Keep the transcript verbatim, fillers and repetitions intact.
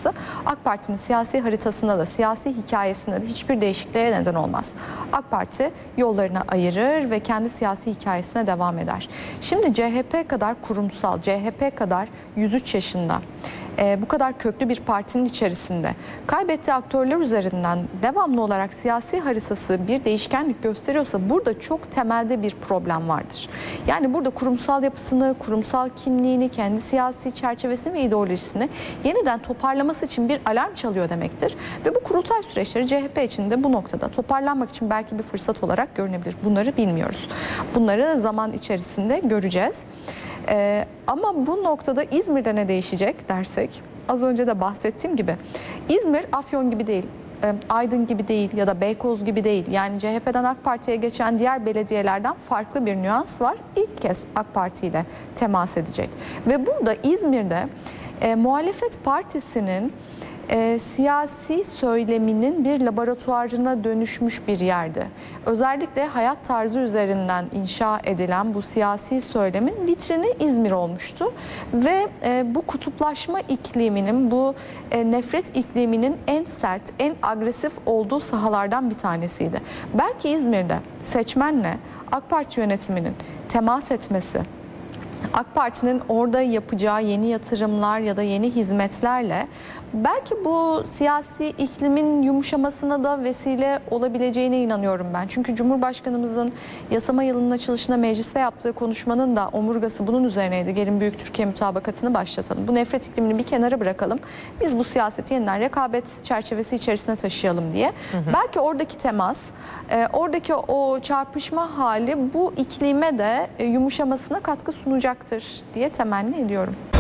olması AK Parti'nin siyasi haritasında da siyasi hikayesinde de hiçbir değişikliğe neden olmaz. AK Parti yollarını ayırır ve kendi siyasi hikayesine devam eder. Şimdi C H P kadar kurumsal, C H P kadar yüz üç yaşında, e, bu kadar köklü bir partinin içerisinde kaybettiği aktörler üzerinden devamlı olarak siyasi haritası bir değişkenlik gösteriyorsa burada çok temelde bir problem vardır. Yani burada kurumsal yapısını, kurumsal kimliğini, kendi siyasi çerçevesini ve ideolojisini yeniden toparlaması için bir alarm çalıyor demektir. Ve bu kurultay süreçleri C H P için de bu noktada toparlanmak için belki bir fırsat olarak görünebilir. Bunları bilmiyoruz. Bunları zaman içerisinde göreceğiz. Ee, ama bu noktada İzmir'de ne değişecek dersek, az önce de bahsettiğim gibi İzmir Afyon gibi değil, Aydın gibi değil ya da Beykoz gibi değil. Yani C H P'den AK Parti'ye geçen diğer belediyelerden farklı bir nüans var. İlk kez AK Parti ile temas edecek. Ve burada İzmir'de e, muhalefet partisinin E, siyasi söyleminin bir laboratuvarına dönüşmüş bir yerde. Özellikle hayat tarzı üzerinden inşa edilen bu siyasi söylemin vitrini İzmir olmuştu. Ve e, bu kutuplaşma ikliminin, bu e, nefret ikliminin en sert, en agresif olduğu sahalardan bir tanesiydi. Belki İzmir'de seçmenle AK Parti yönetiminin temas etmesi, AK Parti'nin orada yapacağı yeni yatırımlar ya da yeni hizmetlerle belki bu siyasi iklimin yumuşamasına da vesile olabileceğine inanıyorum ben. Çünkü Cumhurbaşkanımızın yasama yılının açılışında mecliste yaptığı konuşmanın da omurgası bunun üzerineydi. Gelin Büyük Türkiye mutabakatını başlatalım. Bu nefret iklimini bir kenara bırakalım. Biz bu siyaseti yeniden rekabet çerçevesi içerisine taşıyalım diye. Hı hı. Belki oradaki temas, oradaki o çarpışma hali bu iklime de yumuşamasına katkı sunacaktır diye temenni ediyorum.